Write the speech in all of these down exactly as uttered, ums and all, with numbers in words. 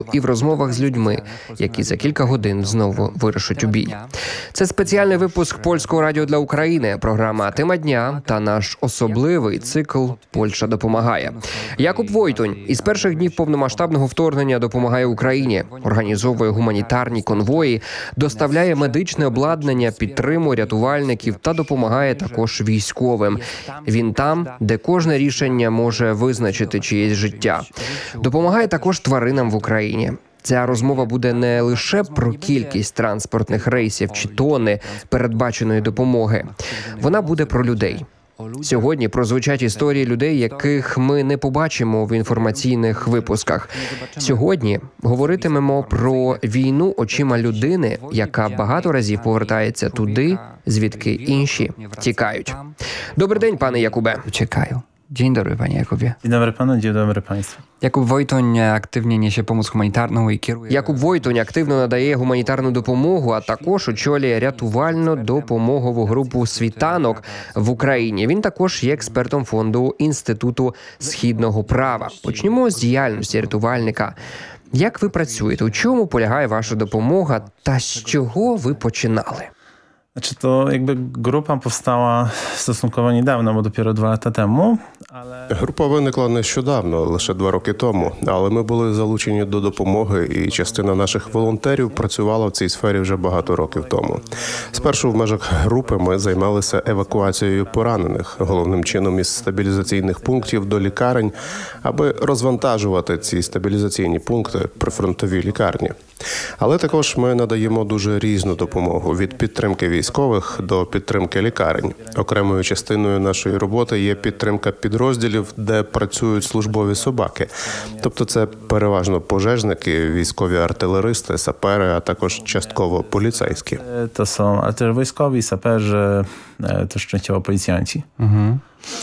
і в розмовах з людьми, які за кілька годин знову вирушать у бій. Це спеціальний випуск Польського радіо для України, програма «Тема дня» та наш особливий цикл «Польща допомагає». Якуб Войтунь із перших днів повномасштабного вторгнення допомагає Україні, організовує гуманітарні конвої, доставляє медичне обладнання, підтримує рятувальників та допомагає також військовим. Він там, де кожне рішення може визначити чиєсь життя. Допомагає також тваринам в Україні. Ця розмова буде не лише про кількість транспортних рейсів чи тонни передбаченої допомоги. Вона буде про людей. Сьогодні прозвучать історії людей, яких ми не побачимо в інформаційних випусках. Сьогодні говоритимемо про війну очима людини, яка багато разів повертається туди, звідки інші втікають. Добрий день, пане Якубе. Czekają. Dzień dobry, panie Jakubie. Dzień dobry panu, dzień dobry państwu. Jakub Wojtoń aktywnie niesie pomoc humanitarną i kieruje... Якуб Войтунь активно надає гуманітарну допомогу, а також очолює рятувально-допомогову групу «Світанок» в Україні. Він також є експертом фонду Інституту східного права. Почнемо з діяльності рятувальника. Як ви працюєте? У чому полягає ваша допомога та з чого ви починали? Znaczy to jakby grupa powstała stosunkowo niedawno, bo dopiero dwa lata temu, ale... Група виникла нещодавно, лише два роки тому, але ми були залучені до допомоги, і частина наших волонтерів працювала в цій сфері вже багато років тому. Спершу в межах групи ми займалися евакуацією поранених, головним чином із стабілізаційних пунктів до лікарень, аби розвантажувати ці стабілізаційні пункти при фронтовій лікарні. Але також ми надаємо дуже різну допомогу – від підтримки військових до підтримки лікарень. Окремою частиною нашої роботи є підтримка підрозділів, де працюють службові собаки. Тобто це переважно пожежники, військові артилеристи, сапери, а також частково поліцейські. To są ale też wojskowi, saperzy, też częściowo policjanci. Mhm.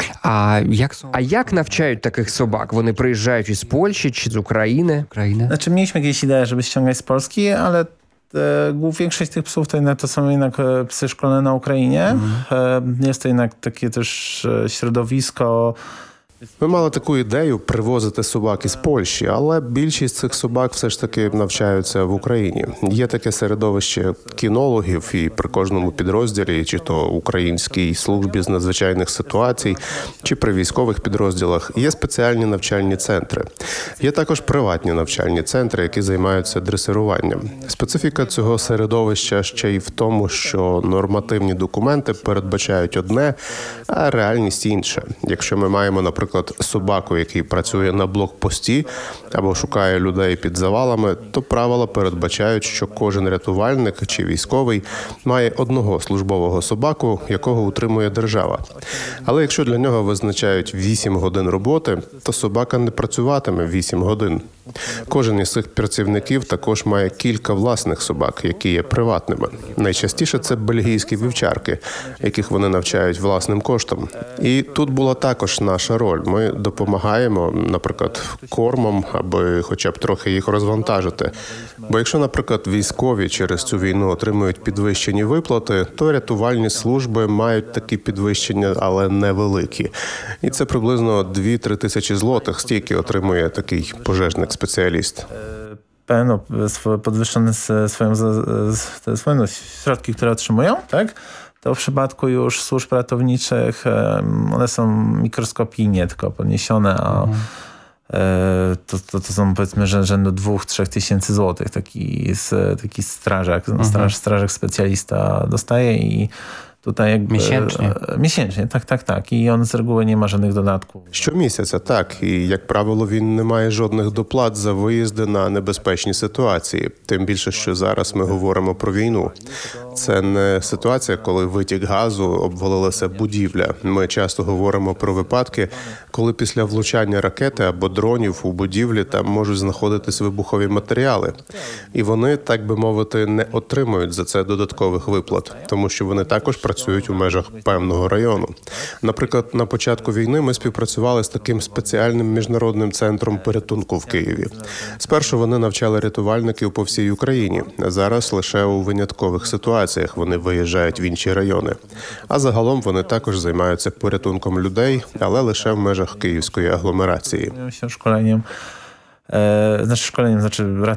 A jak są... А як навчають таких собак? Вони приїжджають із Польщі чи з України? Ukrainy? Znaczy mieliśmy jakieś idee, żeby ściągać z Polski, ale e, większość tych psów to, jednak, to są jednak e, psy szkolone na Ukrainie. Mhm. E, jest to jednak takie też e, środowisko. Ми мали таку ідею привозити собак із Польщі, але більшість цих собак все ж таки навчаються в Україні. Є таке середовище кінологів, і при кожному підрозділі, чи то українській службі з надзвичайних ситуацій, чи при військових підрозділах, є спеціальні навчальні центри. Є також приватні навчальні центри, які займаються дресируванням. Специфіка цього середовища ще й в тому, що нормативні документи передбачають одне, а реальність інша. Якщо ми маємо, наприклад, Наприклад, собаку, який працює на блокпості або шукає людей під завалами, то правила передбачають, що кожен рятувальник чи військовий має одного службового собаку, якого утримує держава. Але якщо для нього визначають вісім годин роботи, то собака не працюватиме вісім годин. Кожен із цих працівників також має кілька власних собак, які є приватними. Найчастіше це бельгійські вівчарки, яких вони навчають власним коштом. І тут була також наша роль. Ми допомагаємо, наприклад, кормом, аби хоча б трохи їх розвантажити. Бо якщо, наприклад, військові через цю війну отримують підвищені виплати, то рятувальні служби мають такі підвищення, але невеликі. І це приблизно дві-три тисячі злотих, стільки отримує такий пожежник-спеціаліст. Pewno podwyższone swoją, swoją środki, które otrzymują, tak? To w przypadku już służb ratowniczych one są mikroskopijnie tylko podniesione, a mhm. to, to, to są powiedzmy rzędu dwóch, trzech tysięcy złotych. Taki, taki strażak, mhm. straż, strażak specjalista dostaje i tutaj jakby... Miesięcznie. Miesięcznie, tak, tak, tak. I on z reguły nie ma żadnych dodatków. Щомісяця, так. І, як правило, він не має жодних доплат за виїзди на небезпечні ситуації. Тим більше, що зараз ми говоримо про війну. Це не ситуація, коли витік газу, обвалилася будівля. Ми часто говоримо про випадки, коли після влучання ракети або дронів у будівлі там можуть знаходитись вибухові матеріали. І вони, так би мовити, не отримують за це додаткових виплат, тому що вони також працюють у межах певного району. Наприклад, на початку війни ми співпрацювали з таким спеціальним міжнародним центром порятунку в Києві. Спершу вони навчали рятувальників по всій Україні, а зараз лише у виняткових ситуаціях вони виїжджають в інші райони. А загалом вони також займаються порятунком людей, але лише в межах київської агломерації. Школенням e, znaczy szkoleniem, znaczy